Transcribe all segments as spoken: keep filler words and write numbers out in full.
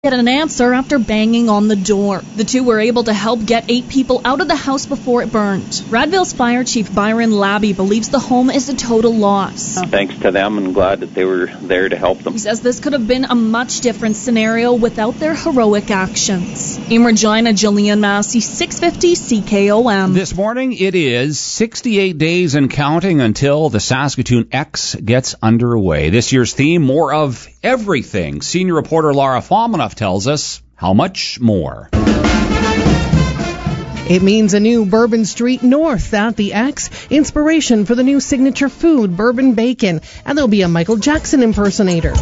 Get an answer after banging on the door. The two were able to help get eight people out of the house before it burned. Radville's Fire Chief Byron Labby believes the home is a total loss. Thanks to them, and glad that they were there to help them. He says this could have been a much different scenario without their heroic actions. In Regina, Jillian Massey, six fifty C K O M. This morning it is sixty-eight days and counting until the Saskatoon X gets underway. This year's theme, more of everything. Senior reporter Laura Fominuff tells us how much more. It means a new Bourbon Street North at the X, inspiration for the new signature food, bourbon bacon, and there'll be a Michael Jackson impersonator.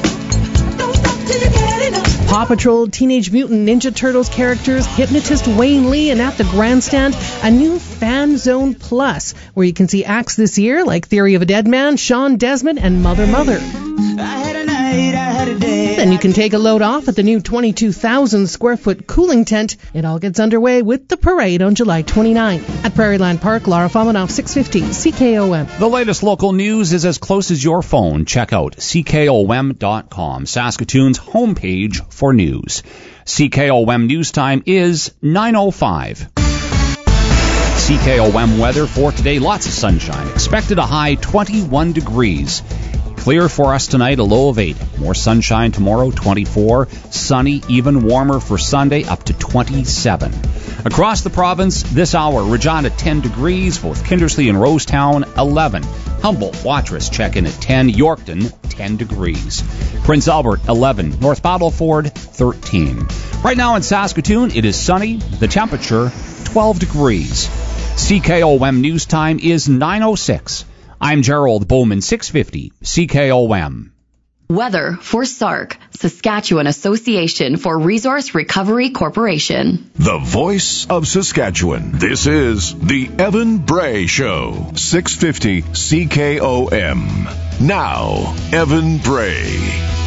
Paw Patrol, Teenage Mutant Ninja Turtles characters, hypnotist Wayne Lee, and at the grandstand, a new Fan Zone Plus, where you can see acts this year like Theory of a Dead Man, Sean Desmond, and Mother Mother. Then you can take a load off at the new twenty-two thousand square foot cooling tent. It all gets underway with the parade on July twenty-ninth. At Prairieland Park, Laura Fominuff, six fifty C K O M. The latest local news is as close as your phone. Check out C K O M dot com, Saskatoon's homepage for news. C K O M News Time is nine oh five. C K O M weather for today, lots of sunshine. Expected a high twenty-one degrees. Clear for us tonight, a low of eight. More sunshine tomorrow, twenty-four. Sunny, even warmer for Sunday, up to twenty-seven. Across the province, this hour, Regina ten degrees, both Kindersley and Rosetown eleven. Humboldt, Watrous check in at ten. Yorkton ten degrees. Prince Albert eleven. North Battleford thirteen. Right now in Saskatoon, it is sunny. The temperature twelve degrees. C K O M News Time is nine oh six. I'm Gerald Bowman, six fifty C K O M. Weather for S A R C, Saskatchewan Association for Resource Recovery Corporation. The voice of Saskatchewan. This is the Evan Bray Show, six fifty C K O M. Now, Evan Bray.